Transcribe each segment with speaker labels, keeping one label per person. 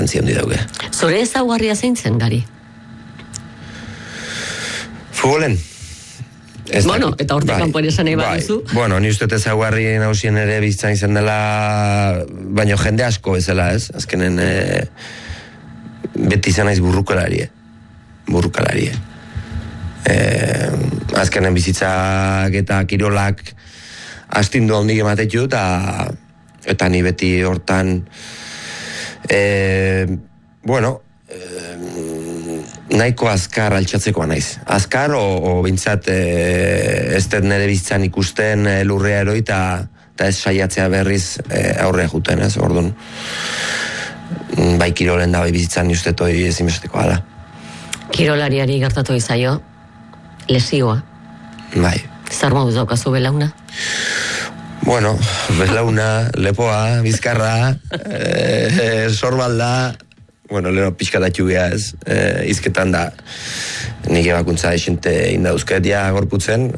Speaker 1: garrantzia handi dauke.
Speaker 2: Zure ezaugarria zein zen, Gari?
Speaker 1: Futbolen?
Speaker 2: Bueno, eta hortik kanpoan esan nahi baduzu.
Speaker 1: Bueno, ni uste ezaugarri nausien ere bizitzan izan dela, baino jende asko bezala, ez? Azkenen beti izan naiz burrukalarie. Azkenen bizitzak eta kirolak astindu handik ematetu, eta ni beti hortan nahiko azkar altxatzekoa naiz. Azkar, o bintzat ez dut nire bizitzan ikusten lurrea eroi, eta ez saiatzea berriz aurrea juten, ez? Orduan, bai kirolen da, bai bizitzan justetoi ezinbestekoa da.
Speaker 2: Kirolariari gertatu izaio, lesioa.
Speaker 1: Bai.
Speaker 2: Zer moduz daukazu belauna?
Speaker 1: Bueno, belauna, lepoa, bizkarra, sorbalda, bueno, leheno pixkatatxu geha ez, izketan da, nik ebakuntza esente indauzket ja gorputzen,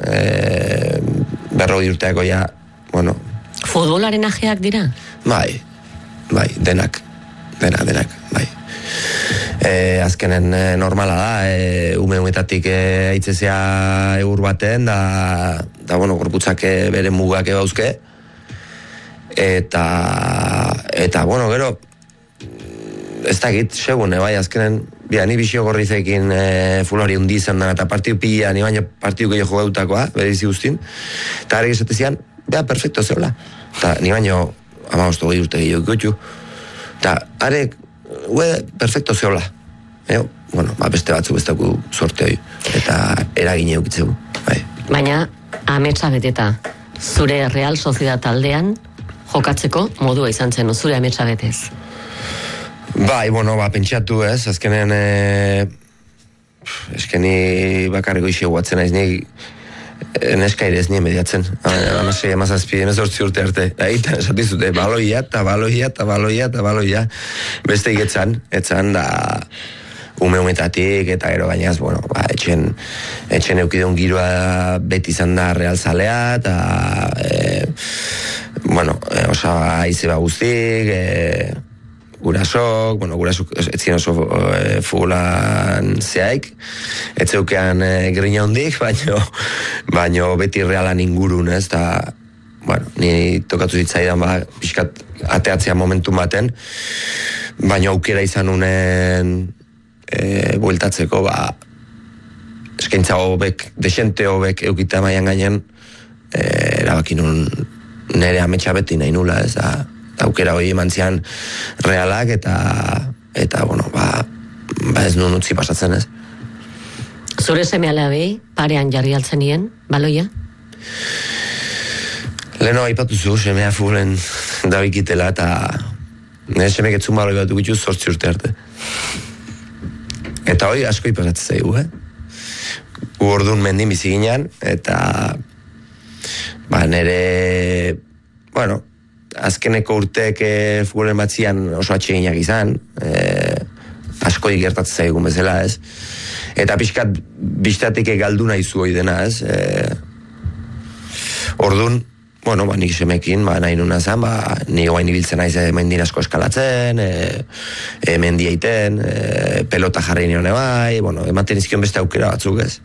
Speaker 1: 40 urteako ja, bueno.
Speaker 2: Futbolaren ajeak dira?
Speaker 1: Bai, denak, bai. Azkenen normala da, umetatik aitzezea eur baten, da bueno, gorputzak bere mugak ebauzke, eta bueno, gero, ez dakit, segun, bai, azkenen, ni bisio gorrizekin fulari hundi izan da, eta partiu pila, ni baino partiu gehiago jogautakoa, berizi guztin, eta harek esatezian, perfecto zeola, eta ni baino 15 urte gehiago gutxu, eta harek, perfecto zeola, bueno, beste batzuk bestaku sorte hoi, eta eragine eukitzegu, bai.
Speaker 2: Baina, ametsa beteta, zure Real Sociedad taldean jokatzeko modua izan zen, zure ametsa betez.
Speaker 1: Bai, bueno, pentsatu ez, azkenen eskeni bakarriko isi guatzen naiz, ni neskaire ez nien mediatzen, amasei, amazazpi, 18 urte arte, eta esatizute, baloia, beste etzan da umetatik, eta gero gainaz, bueno, etxen eukidun giroa beti izan da realzalea, eta bueno, osa aize guztik, gurasok etzien oso futbolan zehaik, etzeukean grina hondik, baino beti realan ingurun, ez, eta, bueno, ni tokatu zitzaidan, pixkat ateatzea momentu baten, baino aukera izan unen bueltatzeko, eskaintza hobek, desente hobek eukita maian gainen, erabakin nun nere ametsa beti nahi nula, ez da, aukera hori eman zian realak, eta bueno, ez nuen utzi pasatzen, ez.
Speaker 2: Zure seme alabei, parean jarri altzen nien, baloia?
Speaker 1: Leheno aipatuzu, semea fulen dabikitela, eta nire semek etzun baloi bat dukitzu 8 urte arte. Eta hori asko ipasatzen zaigu, Orduan mendin bizi ginean, eta nire, bueno, azkeneko urteek futbolen batzian oso atseginak izan, asko gertatzen zaigun bezala, ez? Eta pixkat biztatik galdu nahi zu hoi dena, ez? Orduan, bueno, nik semekin, nahi nuna zen, ni guain ibiltzen naiz mendin asko eskalatzen, mendia iten, pelota jarri nione bai, bueno, ematen izkion beste aukera batzuk, ez?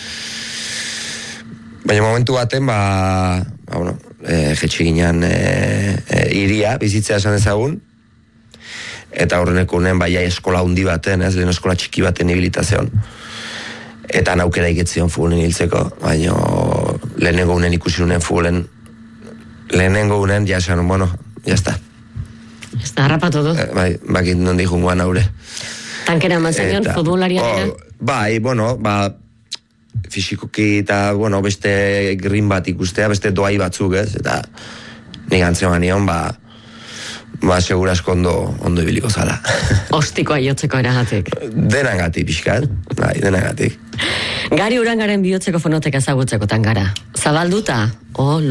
Speaker 1: Baina momentu baten, bueno, jetxe ginean iria, bizitzea esan ezagun, eta horreneko unen eskola hundi baten, ez, lehen eskola txiki baten ibilitazeon. Eta naukera iketzion futbolen hiltzeko, baina lehenengo unen ikusi unen futbolen, lehenengo unen, ja esan, bueno, jazta.
Speaker 2: Ez da, harrapatu du.
Speaker 1: Bakit nondi jungoan haure.
Speaker 2: Tankera manzaion, futbolariaren?
Speaker 1: Bai, bueno, fisikoki eta, bueno, beste grin bat ikustea, beste doai batzuk, ez, eta nik antzeman nion, segurasko ondo ibiliko zala.
Speaker 2: Ostikoa jotzeko eragatik.
Speaker 1: Denagatik, pixkat, denagatik.
Speaker 2: Gari Urangaren bihotzeko fonoteka ezagutzeko tangara. Zabalduta?